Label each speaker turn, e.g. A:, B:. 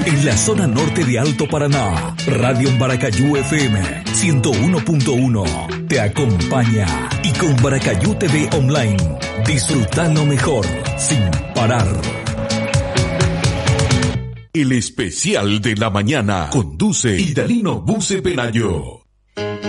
A: En la zona norte de Alto Paraná, Radio Baracayú FM 101.1 te acompaña. Y con Baracayú TV Online, disfruta lo mejor sin parar. El especial de la mañana conduce Idalino Buce Penayo.